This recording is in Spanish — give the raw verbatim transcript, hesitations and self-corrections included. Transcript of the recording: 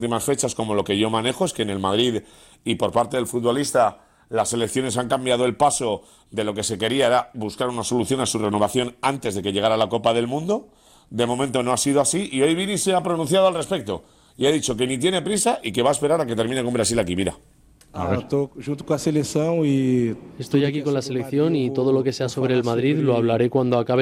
últimas fechas, como lo que yo manejo, es que en el Madrid y por parte del futbolista las elecciones han cambiado el paso de lo que se quería, era buscar una solución a su renovación antes de que llegara la Copa del Mundo. De momento no ha sido así y hoy Vini se ha pronunciado al respecto y ha dicho que ni tiene prisa y que va a esperar a que termine con Brasil aquí, mira. Ah, estou junto con la selección y... Estoy aquí con la selección y todo lo que sea sobre el Madrid lo hablaré cuando acabe